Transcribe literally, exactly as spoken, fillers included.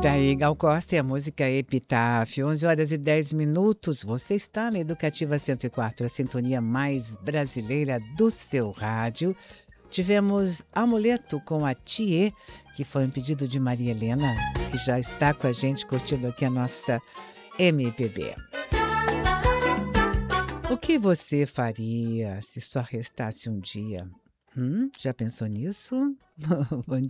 Daí Gal Costa e a música Epitáfio, onze horas e dez minutos. Você está na Educativa cento e quatro, a sintonia mais brasileira do seu rádio. Tivemos Amuleto com a Thier, que foi um pedido de Maria Helena, que já está com a gente curtindo aqui a nossa M P B. O que você faria se só restasse um dia? Hum, já pensou nisso? Bom